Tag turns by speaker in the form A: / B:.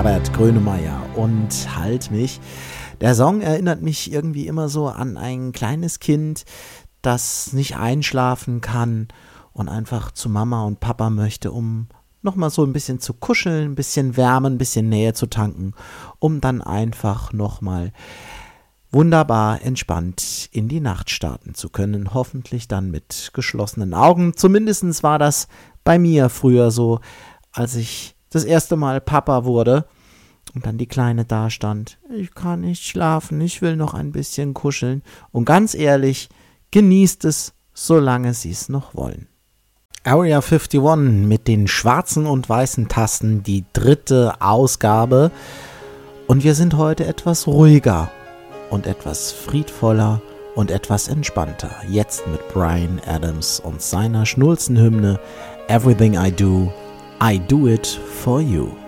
A: Herbert Grönemeyer und Halt mich. Der Song erinnert mich irgendwie immer so an ein kleines Kind, das nicht einschlafen kann und einfach zu Mama und Papa möchte, um nochmal so ein bisschen zu kuscheln, ein bisschen Wärme, ein bisschen Nähe zu tanken, um dann einfach nochmal wunderbar entspannt in die Nacht starten zu können, hoffentlich dann mit geschlossenen Augen. Zumindest war das bei mir früher so, als ich das erste Mal Papa wurde und dann die Kleine da stand. Ich kann nicht schlafen, ich will noch ein bisschen kuscheln. Und ganz ehrlich, genießt es, solange Sie es noch wollen. Area 51 mit den schwarzen und weißen Tasten, die 3. Ausgabe. Und wir sind heute etwas ruhiger und etwas friedvoller und etwas entspannter. Jetzt mit Bryan Adams und seiner Schnulzenhymne Everything I Do It For You.